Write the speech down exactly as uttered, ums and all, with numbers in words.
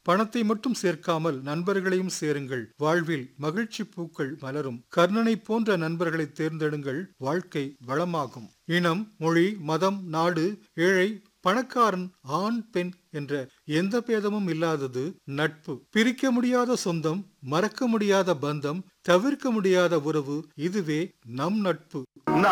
பணத்தை மட்டும் சேர்க்காமல் நண்பர்களையும் சேருங்கள். வாழ்வில் மகிழ்ச்சி பூக்கள் மலரும். கர்ணனை போன்ற நண்பர்களை தேர்ந்தெடுங்கள். வாழ்க்கை வளமாகும். இனம், மொழி, மதம், நாடு, ஏழை, பணக்காரன், ஆண், பெண் என்ற எந்த பேதமும் இல்லாதது நட்பு. பிரிக்க முடியாத சொந்தம், மறக்க முடியாத பந்தம், தவிர்க்க முடியாத உறவு, இதுவே நம் நட்பு.